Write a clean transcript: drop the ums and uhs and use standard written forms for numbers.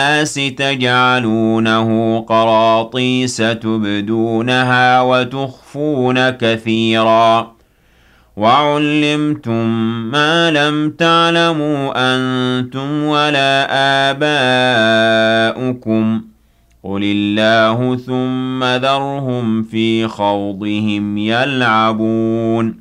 الناس تجعلونه قراطيس تبدونها وتخفون كثيرا وعلمتم ما لم تعلموا أنتم ولا آباؤكم قل الله ثم ذرهم في خوضهم يلعبون